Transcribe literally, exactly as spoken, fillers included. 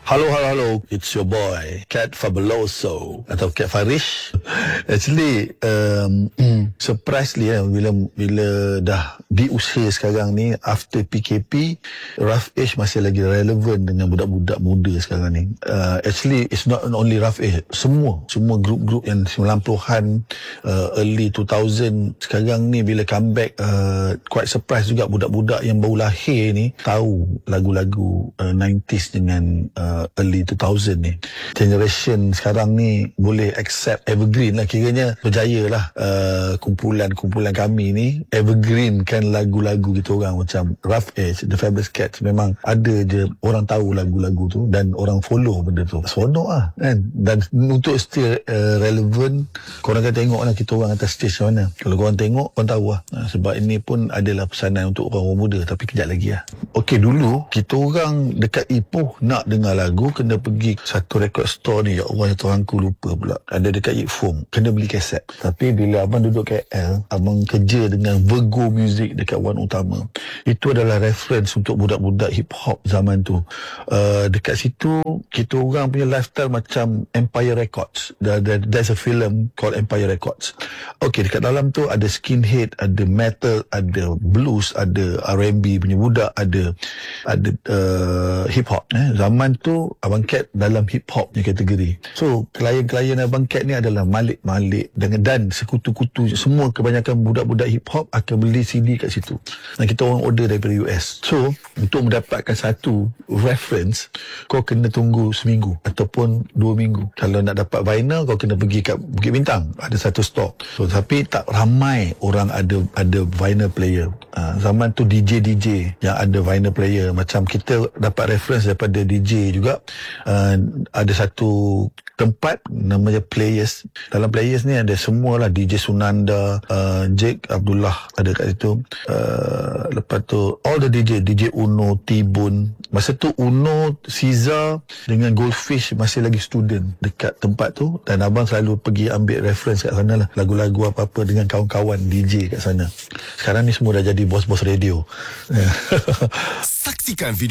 Hello, hello, hello. It's your boy, Cat Fabuloso atau Cat Farish. Actually, um, surprisingly ya, bila bila dah di usia sekarang ni, after P K P, Rough Age masih lagi relevan dengan budak-budak muda sekarang ni. Uh, actually, it's not only Rough Age. Semua, semua grup-grup yang sembilan puluhan, uh, early two thousand sekarang ni bila comeback, uh, quite surprise juga budak-budak yang baru lahir ni tahu lagu-lagu uh, nineties dengan uh, early two thousand ni. Generation sekarang ni boleh accept evergreen lah, kiranya berjaya lah. Uh, kumpulan-kumpulan kami ni evergreen kan lagu-lagu kita orang macam Rough Age, The Fabulous Cats. Memang ada je orang tahu lagu-lagu tu dan orang follow benda tu. Seronok lah kan. Dan untuk still uh, relevant, korang akan tengok lah kita orang atas stage macam mana. Kalau korang tengok, korang tahu lah. Uh, sebab ini pun adalah pesanan untuk orang-orang muda, tapi kejap lagi lah. Okey, dulu kita orang dekat Ipoh nak dengar lagu, kena pergi satu record store ni. Ya Allah, satu orang aku lupa pula. Ada dekat Ikfom, kena beli kaset. Tapi bila abang duduk K L, abang kerja dengan Virgo Music dekat Wan Utama. Itu adalah reference untuk budak-budak hip hop zaman tu. Uh, dekat situ kita orang punya lifestyle macam Empire Records. There's a film called Empire Records. Okey, dekat dalam tu ada skinhead, ada metal, ada blues, ada R and B punya budak, ada ada uh, hip hop. Eh, zaman tu Abang Cat dalam hip hop punya kategori. So klien-klien Abang Cat ni adalah Malik-Malik dengan dan sekutu-kutu, semua kebanyakan budak-budak hip hop akan beli C D kat situ. Dan kita orang order daripada U S. So untuk mendapatkan satu reference, kau kena tunggu seminggu ataupun dua minggu. Kalau nak dapat vinyl, kau kena pergi kat Bukit Bintang, ada satu stok. So tapi tak ramai orang ada ada vinyl player. Uh, zaman tu D J D J yang ada vinyl player. Macam kita dapat reference daripada D J juga. Uh, ada satu tempat namanya Players. Dalam Players ni ada semualah D J Sunanda, uh, Jake Abdullah ada kat situ. Uh, lepas tu all the D J, D J Uno, T-Bone. Masa tu Uno, Caesar dengan Goldfish masih lagi student dekat tempat tu, dan abang selalu pergi ambil reference kat sana lah, lagu-lagu apa-apa dengan kawan-kawan D J kat sana. Sekarang ni semua dah jadi bos-bos radio. Saksikan video